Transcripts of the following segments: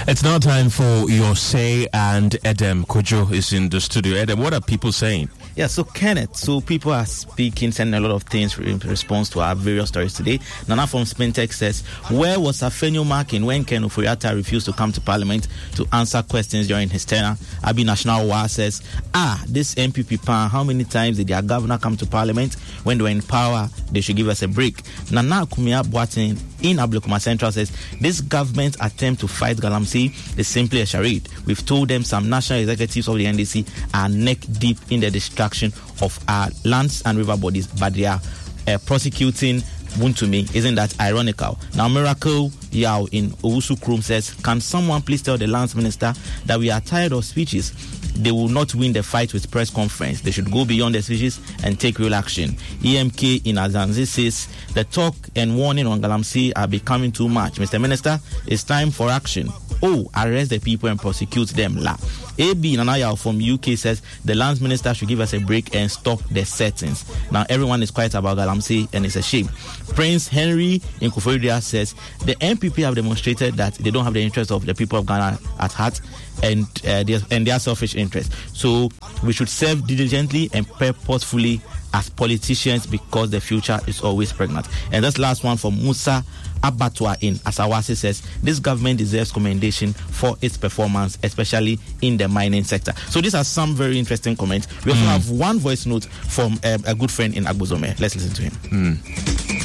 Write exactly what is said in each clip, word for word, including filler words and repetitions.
It's now time for Your Say, and Edem Kojo is in the studio. Edem, what are people saying? Yeah, so Kenneth, so people are speaking, sending a lot of things in response to our various stories today. Nana from Spintex says, where was Afenyo Markin when Ken Ofori-Atta refused to come to Parliament to answer questions during his tenure? Abi National War says, ah, this M P P pan, how many times did their governor come to Parliament? When they were in power, they should give us a break. Nana Kumia Boatin in Ablekuma Central says, this government attempt to fight Galamsey is simply a charade. We've told them some national executives of the N D C are neck deep in the destruction of our lands and river bodies, but they are uh, prosecuting Buntumi. Isn't that ironical? Now, Miracle Yao in Owusu Krum says, can someone please tell the lands minister that we are tired of speeches? They will not win the fight with press conference. They should go beyond the speeches and take real action. E M K in Azanzi says, the talk and warning on Galamsey are becoming too much. Mister Minister, it's time for action. Oh, arrest the people and prosecute them. La. A B Nanaya from U K says, the lands minister should give us a break and stop the settings. Now, everyone is quiet about Galamsey, and it's a shame. Prince Henry in Kuforidia says, the M P P have demonstrated that they don't have the interest of the people of Ghana at heart, and uh, their, and their selfish interest. So we should serve diligently and purposefully as politicians, because the future is always pregnant. And this last one from Musa Abatwa in Asawasi says, this government deserves commendation for its performance, especially in the mining sector. So these are some very interesting comments. We also mm. have one voice note from um, a good friend in Agbozome. Let's listen to him. Mm.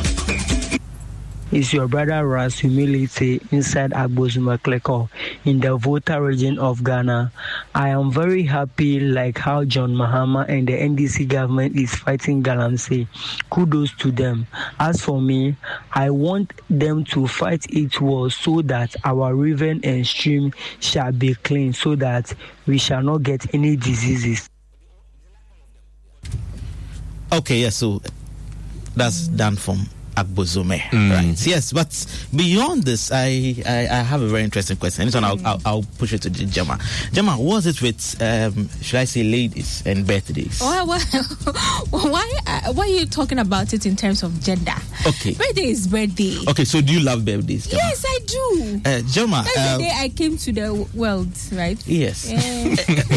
It's your brother Ras Humility inside Agbozuma Kleko in the Volta region of Ghana. I am very happy like how John Mahama and the N D C government is fighting Galamsey. Kudos to them. As for me, I want them to fight it well so that our river and stream shall be clean, so that we shall not get any diseases. Okay, yes, so that's done from Agbozome, mm. right? Yes, but beyond this, I, I, I have a very interesting question. This one, I'll, I'll, I'll push it to Gemma. Gemma, what is it with, um, should I say, ladies and birthdays? Why, why, why, uh, why are you talking about it in terms of gender? Okay. Birthday is birthday. Okay, so do you love birthdays, Gemma? Yes, I do. Uh, Gemma. That's uh, the day I came to the world, right? Yes. Yeah.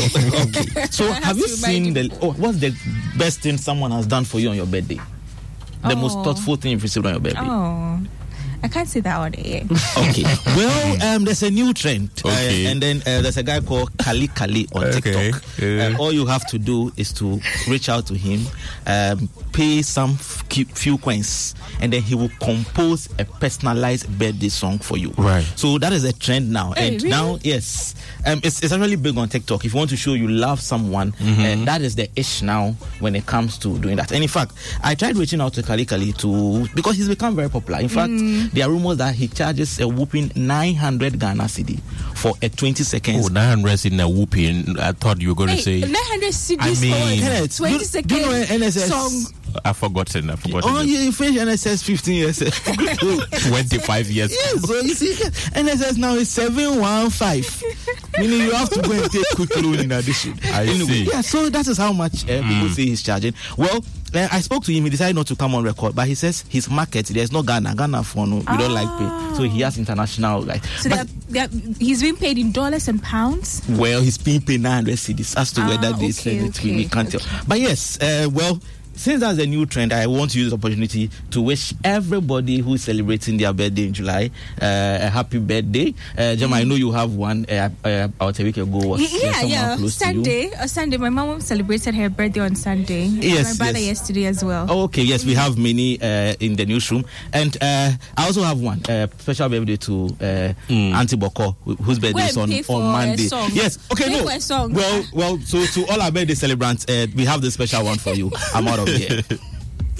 Okay. So have, have you seen the, oh, what's the best thing someone has done for you on your birthday? The oh. most thoughtful thing you've received on your birthday? Oh, I can't say that one yet. Okay. Well, um, there's a new trend. Okay. Uh, and then uh, there's a guy called Kali Kali on okay. TikTok. Yeah. And all you have to do is to reach out to him, um, pay some f- few coins, and then he will compose a personalized birthday song for you. Right. So that is a trend now. Hey, and really? now, yes, um, it's, it's actually big on TikTok. If you want to show you love someone, mm-hmm. uh, that is the ish now when it comes to doing that. And in fact, I tried reaching out to Kali Kali to, because he's become very popular. In fact, mm. there are rumors that he charges a whooping nine hundred Ghana cedi for a twenty seconds. Oh, nine hundred in a whooping. I thought you were going hey, to say nine hundred cedis I mean, for a twenty seconds do you know N S S song. I've forgotten. I've forgotten. Oh, you finished N S S fifteen years ago. twenty-five years. Yes, so you see, N S S now is seven one five. Meaning you have to go and take quick loan in addition. I anyway, see. Yeah, so that is how much uh, people mm. say he's charging. Well, uh, I spoke to him. He decided not to come on record, but he says his market, there's no Ghana. Ghana for no, we oh. don't like pay. So he has international, like. So they're, they're, he's being paid in dollars and pounds? Well, he's being paid nine hundred cedis as to ah, whether they okay, send it to him. We can't okay. tell. But yes, uh, well, since that's a new trend, I want to use this opportunity to wish everybody who is celebrating their birthday in July uh, a happy birthday. Uh, Gemma, mm. I know you have one uh, uh, about a week ago. Was yeah, yeah. Close Sunday, uh, Sunday. My mom celebrated her birthday on Sunday. Yes, my brother yes. yesterday as well. Oh, okay, yes, we have many uh, in the newsroom, and uh, I also have one uh, special birthday to uh, mm. Auntie Boko, whose birthday is on, on Monday. Yes, okay, pay no. For a song. Well, well, so to all our birthday celebrants, uh, we have this special one for you. I'm out of here.